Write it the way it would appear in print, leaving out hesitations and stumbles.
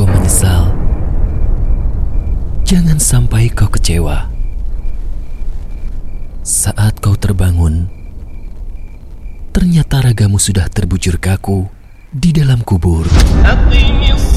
kau menyesal. Jangan sampai kau kecewa. Saat kau terbangun, ternyata ragamu sudah terbujur kaku di dalam kubur.